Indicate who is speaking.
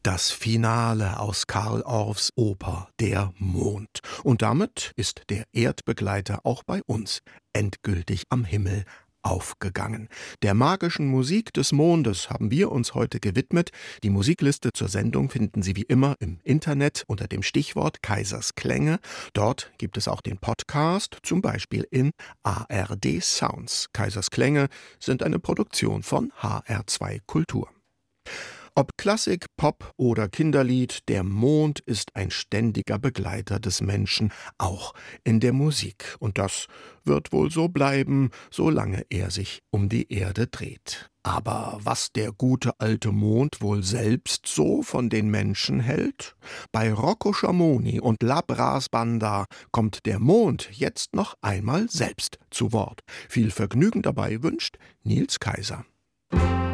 Speaker 1: Das Finale aus Carl Orffs Oper Der Mond. Und damit ist der Erdbegleiter auch bei uns endgültig am Himmel aufgegangen. Der magischen Musik des Mondes haben wir uns heute gewidmet. Die Musikliste zur Sendung finden Sie wie immer im Internet unter dem Stichwort Kaisers Klänge. Dort gibt es auch den Podcast, zum Beispiel in ARD Sounds. Kaisers Klänge sind eine Produktion von HR2 Kultur. Ob Klassik, Pop oder Kinderlied, der Mond ist ein ständiger Begleiter des Menschen, auch in der Musik. Und das wird wohl so bleiben, solange er sich um die Erde dreht. Aber was der gute alte Mond wohl selbst so von den Menschen hält? Bei Rocco Schamoni und La Brass Banda kommt der Mond jetzt noch einmal selbst zu Wort. Viel Vergnügen dabei wünscht Nils Kaiser.